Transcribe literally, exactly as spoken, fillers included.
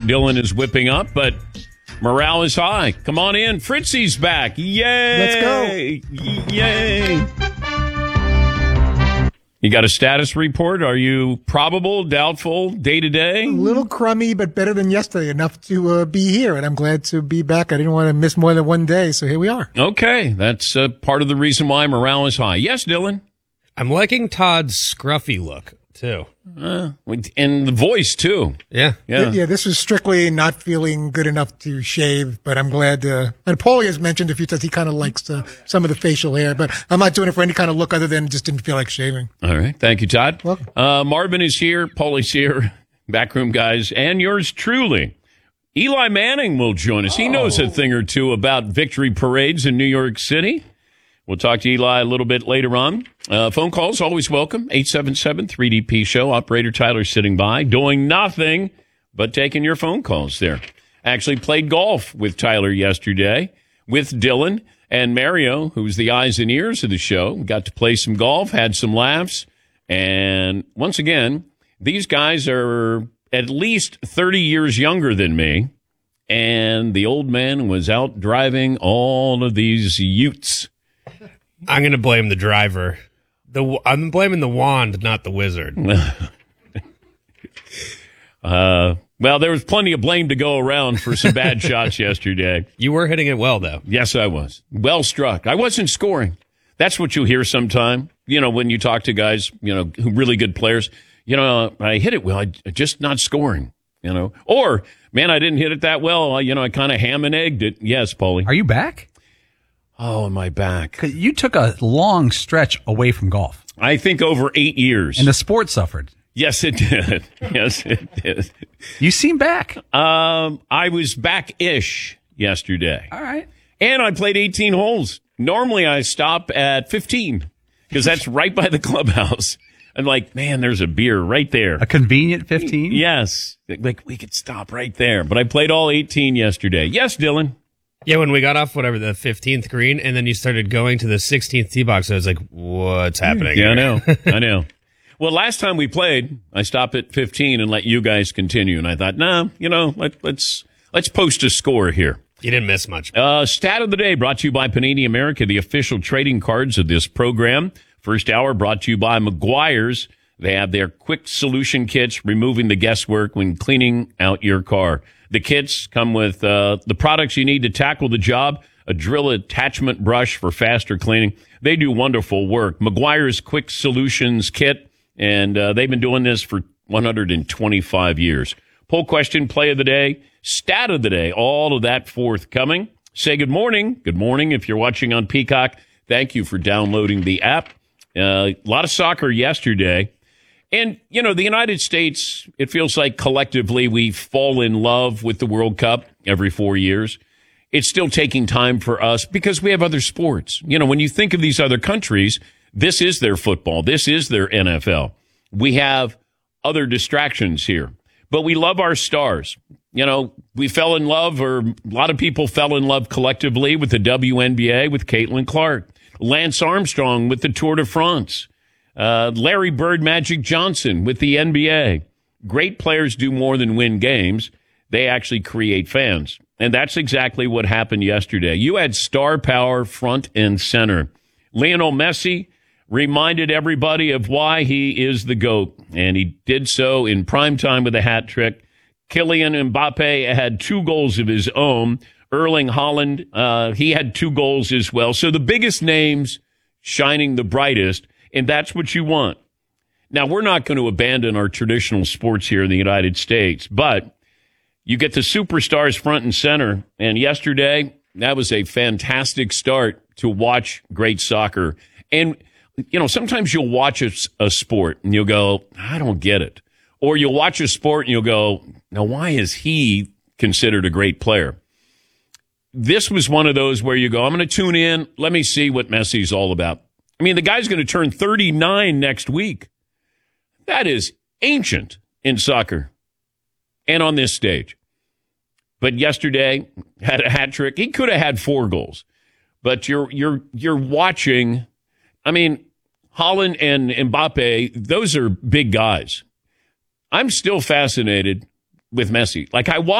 Dylan is whipping up, but morale is high. Come on in. Fritzy's back. Yay. Let's go. Yay. You got a status report? Are you probable, doubtful, day to day? A little crummy, but better than yesterday, enough to uh, be here. And I'm glad to be back. I didn't want to miss more than one day, so here we are. Okay, that's uh, part of the reason why morale is high. Yes, Dylan? I'm liking Todd's scruffy look, too. Uh, and the voice, too. Yeah. Yeah. Yeah, this was strictly not feeling good enough to shave, but I'm glad. Uh, and Paulie has mentioned a few times he kind of likes uh, some of the facial hair, but I'm not doing it for any kind of look other than just didn't feel like shaving. All right. Thank you, Todd. Welcome. Uh, Marvin is here. Paulie's here. Backroom guys. And yours truly. Eli Manning will join us. He knows a thing or two about victory parades in New York City. We'll talk to Eli a little bit later on. Uh, phone calls, always welcome. eight seven seven three D P show. Operator Tyler sitting by, doing nothing but taking your phone calls there. Actually played golf with Tyler yesterday, with Dylan and Mario, who's the eyes and ears of the show. We got to play some golf, had some laughs. And once again, these guys are at least thirty years younger than me. And the old man was out driving all of these utes. I'm going to blame the driver. The I'm blaming the wand, not the wizard. uh, well, there was plenty of blame to go around for some bad shots yesterday. You were hitting it well, though. Yes, I was. Well struck. I wasn't scoring. That's what you hear sometime, you know, when you talk to guys, you know, who really good players. You know, I hit it well, I just not scoring, you know. Or, man, I didn't hit it that well. You know, I kind of ham and egged it. Yes, Paulie. Are you back? Oh, am I back? 'Cause you took a long stretch away from golf. I think over eight years. And the sport suffered. Yes, it did. Yes, it did. You seem back. Um, I was back-ish yesterday. All right. And I played eighteen holes. Normally I stop at fifteen because that's right by the clubhouse. I'm like, man, there's a beer right there. A convenient fifteen? Yes. Like, we could stop right there. But I played all eighteen yesterday. Yes, Dylan? Yeah, when we got off, whatever, the fifteenth green, and then you started going to the sixteenth tee box, I was like, what's happening Yeah, here? I know. I know. Well, last time we played, I stopped at fifteen and let you guys continue. And I thought, nah, you know, let, let's let's post a score here. You didn't miss much. Uh, stat of the day brought to you by Panini America, the official trading cards of this program. First hour brought to you by Meguiar's. They have their quick solution kits, removing the guesswork when cleaning out your car. The kits come with uh, the products you need to tackle the job, a drill attachment brush for faster cleaning. They do wonderful work. Meguiar's Quick Solutions Kit, and uh, they've been doing this for one hundred twenty-five years. Poll question, play of the day, stat of the day, all of that forthcoming. Say good morning. Good morning if you're watching on Peacock. Thank you for downloading the app. Uh, a lot of soccer yesterday. And, you know, the United States, it feels like collectively we fall in love with the World Cup every four years. It's still taking time for us because we have other sports. You know, when you think of these other countries, this is their football. This is their N F L. We have other distractions here, but we love our stars. You know, we fell in love, or a lot of people fell in love collectively with the W N B A with Caitlin Clark, Lance Armstrong with the Tour de France. Uh, Larry Bird, Magic Johnson with the N B A. Great players do more than win games. They actually create fans. And that's exactly what happened yesterday. You had star power front and center. Lionel Messi reminded everybody of why he is the GOAT. And he did so in prime time with a hat trick. Kylian Mbappe had two goals of his own. Erling Haaland, uh, he had two goals as well. So the biggest names shining the brightest. And that's what you want. Now, we're not going to abandon our traditional sports here in the United States, but you get the superstars front and center. And yesterday, that was a fantastic start to watch great soccer. And, you know, sometimes you'll watch a, a sport and you'll go, I don't get it. Or you'll watch a sport and you'll go, now, why is he considered a great player? This was one of those where you go, I'm going to tune in. Let me see what Messi's all about. I mean, the guy's going to turn thirty-nine next week. That is ancient in soccer and on this stage. But yesterday, had a hat trick. He could have had four goals. But you're you're you're watching. I mean, Haaland and Mbappe, those are big guys. I'm still fascinated with Messi. Like, I watch